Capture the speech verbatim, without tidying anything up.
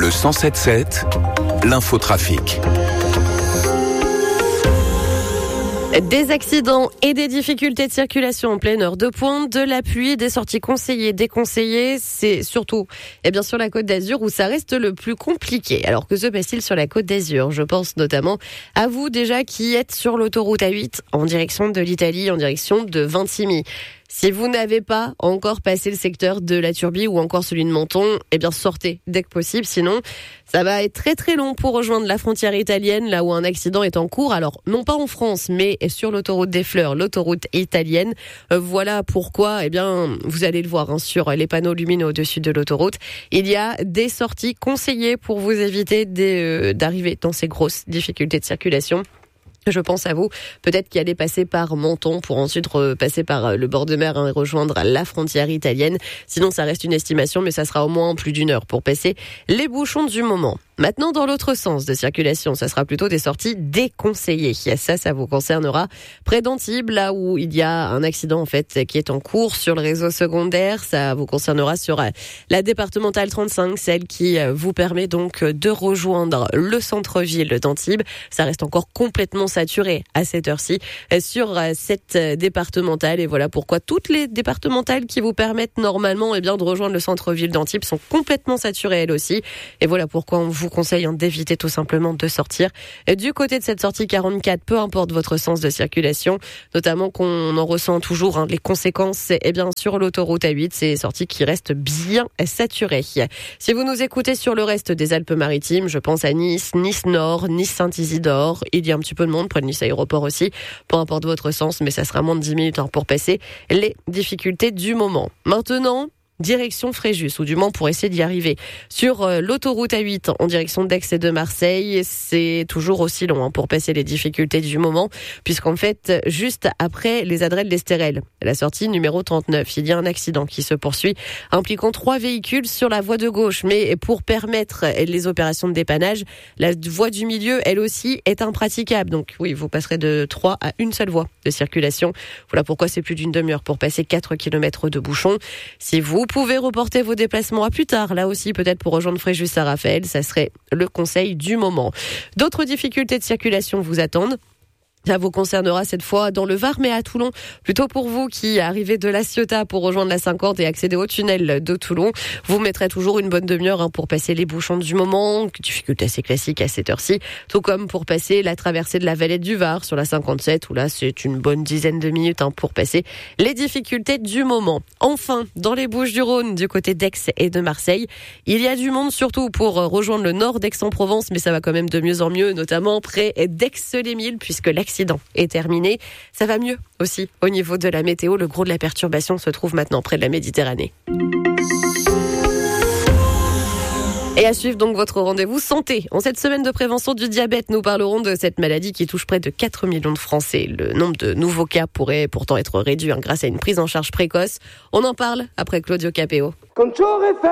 Le cent sept sept, l'infotrafic. Des accidents et des difficultés de circulation en pleine heure de pointe, de la pluie, des sorties conseillées, déconseillées. C'est surtout, et bien sur la Côte d'Azur où ça reste le plus compliqué. Alors que se passe-t-il sur la Côte d'Azur ? Je pense notamment à vous déjà qui êtes sur l'autoroute A huit en direction de l'Italie, en direction de Vintimille. Si vous n'avez pas encore passé le secteur de la Turbie ou encore celui de Menton, eh bien sortez dès que possible. Sinon, ça va être très très long pour rejoindre la frontière italienne, là où un accident est en cours. Alors, non pas en France, mais sur l'autoroute des Fleurs, l'autoroute italienne. Euh, voilà pourquoi, eh bien, vous allez le voir hein, sur les panneaux lumineux au-dessus de l'autoroute. Il y a des sorties conseillées pour vous éviter des, euh, d'arriver dans ces grosses difficultés de circulation. Je pense à vous, peut-être qu'il allait passer par Menton pour ensuite passer par le bord de mer hein, et rejoindre la frontière italienne. Sinon, ça reste une estimation, mais ça sera au moins plus d'une heure pour passer les bouchons du moment. Maintenant, dans l'autre sens de circulation, ça sera plutôt des sorties déconseillées. Ça, ça vous concernera près d'Antibes, là où il y a un accident en fait qui est en cours sur le réseau secondaire. Ça vous concernera sur la départementale trente-cinq, celle qui vous permet donc de rejoindre le centre-ville d'Antibes. Ça reste encore complètement saturé à cette heure-ci sur cette départementale. Et voilà pourquoi toutes les départementales qui vous permettent normalement eh bien, de rejoindre le centre-ville d'Antibes sont complètement saturées elles aussi. Et voilà pourquoi on vous conseille hein, d'éviter tout simplement de sortir du côté de cette sortie quarante-quatre, peu importe votre sens de circulation, notamment qu'on en ressent toujours hein, les conséquences eh bien, sur l'autoroute A huit, ces sorties qui restent bien saturées. Si vous nous écoutez sur le reste des Alpes-Maritimes, je pense à Nice, Nice-Nord, Nice-Saint-Isidore, il y a un petit peu de monde près de Nice Aéroport aussi, peu importe votre sens, mais ça sera moins de dix minutes hein, pour passer les difficultés du moment. Maintenant, direction Fréjus, ou du moins pour essayer d'y arriver. Sur euh, l'autoroute A huit, en direction d'Aix et de Marseille, c'est toujours aussi long hein, pour passer les difficultés du moment, puisqu'en fait, juste après les Adrelles d'Estérel, la sortie numéro trente-neuf, il y a un accident qui se poursuit, impliquant trois véhicules sur la voie de gauche. Mais pour permettre les opérations de dépannage, la voie du milieu, elle aussi, est impraticable. Donc oui, vous passerez de trois à une seule voie de circulation. Voilà pourquoi c'est plus d'une demi-heure pour passer quatre kilomètres de bouchons. Si vous Vous pouvez reporter vos déplacements à plus tard, là aussi peut-être pour rejoindre Fréjus-Saint-Raphaël, ça serait le conseil du moment. D'autres difficultés de circulation vous attendent. Ça vous concernera cette fois dans le Var, mais à Toulon. Plutôt pour vous qui arrivez de La Ciotat pour rejoindre la cinquante et accéder au tunnel de Toulon. Vous mettrez toujours une bonne demi-heure hein, pour passer les bouchons du moment. Difficulté assez classique à cette heure-ci. Tout comme pour passer la traversée de la Vallette du Var sur la cinquante-sept, où là c'est une bonne dizaine de minutes hein, pour passer les difficultés du moment. Enfin, dans les Bouches-du-Rhône, du côté d'Aix et de Marseille, il y a du monde surtout pour rejoindre le nord d'Aix-en-Provence, mais ça va quand même de mieux en mieux, notamment près d'Aix-les-Milles, puisque l'accident L'accident est terminé. Ça va mieux aussi au niveau de la météo. Le gros de la perturbation se trouve maintenant près de la Méditerranée. Et à suivre donc votre rendez-vous santé. En cette semaine de prévention du diabète, nous parlerons de cette maladie qui touche près de quatre millions de Français. Le nombre de nouveaux cas pourrait pourtant être réduit hein, grâce à une prise en charge précoce. On en parle après Claudio Capéo.